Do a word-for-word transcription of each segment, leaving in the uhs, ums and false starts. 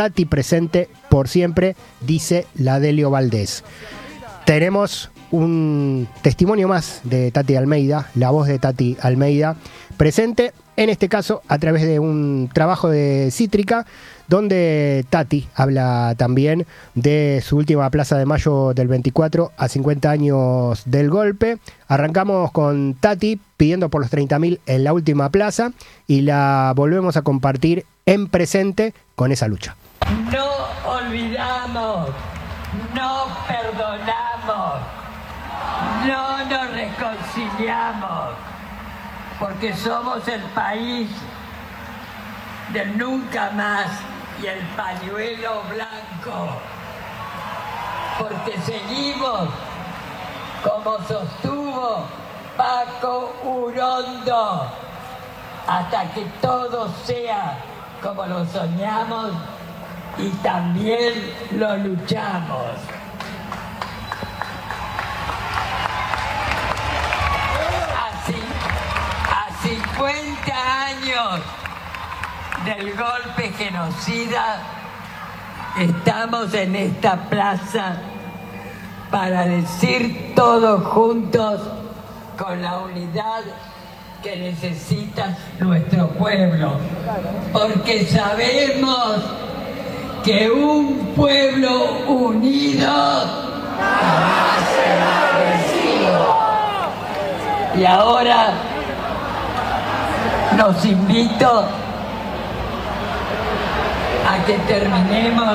Tati presente por siempre, dice la Delio Valdés. Tenemos un testimonio más de Tati Almeida, la voz de Tati Almeida, presente, en este caso a través de un trabajo de Cítrica, donde Tati habla también de su última Plaza de Mayo del veinticuatro a cincuenta años del golpe. Arrancamos con Tati pidiendo por los treinta mil en la última plaza y la volvemos a compartir en presente con esa lucha. No olvidamos, no perdonamos, no nos reconciliamos, porque somos el país del nunca más y el pañuelo blanco, porque seguimos como sostuvo Paco Urondo, hasta que todo sea como lo soñamos y también lo luchamos. Así, a cincuenta años del golpe genocida, estamos en esta plaza para decir todos juntos, con la unidad que necesita nuestro pueblo, porque sabemos que un pueblo unido jamás será vencido. Y ahora los invito a que terminemos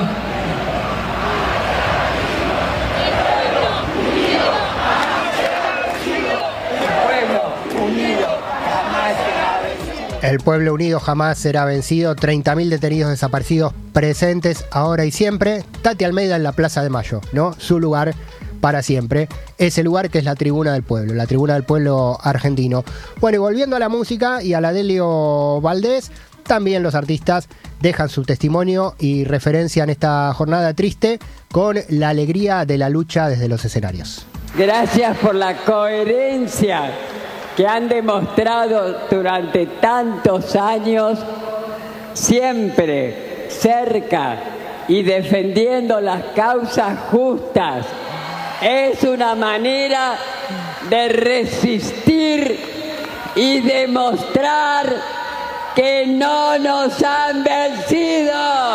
El pueblo unido jamás será vencido. treinta mil detenidos desaparecidos presentes ahora y siempre. Tati Almeida en la Plaza de Mayo, ¿no? Su lugar para siempre. Ese lugar que es la tribuna del pueblo, la tribuna del pueblo argentino. Bueno, y volviendo a la música y a la Delio Valdés, también los artistas dejan su testimonio y referencian esta jornada triste con la alegría de la lucha desde los escenarios. Gracias por la coherencia que han demostrado durante tantos años, siempre cerca y defendiendo las causas justas. Es una manera de resistir y demostrar que no nos han vencido.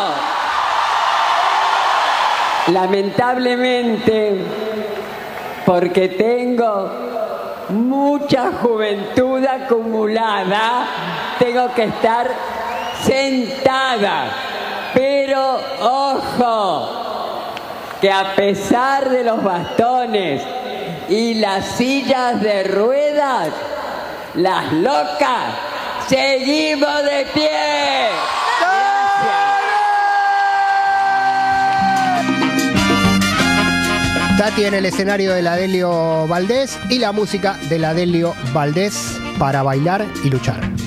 Lamentablemente, porque tengo mucha juventud acumulada, tengo que estar sentada. Pero ojo, que a pesar de los bastones y las sillas de ruedas, las locas, seguimos de pie. Tati en el escenario de la Delio Valdés y la música de la Delio Valdés para bailar y luchar.